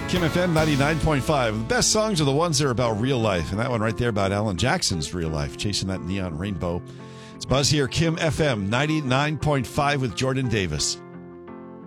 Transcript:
Kim FM 99.5. The best songs are the ones that are about real life. And that one right there about Alan Jackson's real life, chasing that neon rainbow. It's Buzz here, Kim FM 99.5 with Jordan Davis.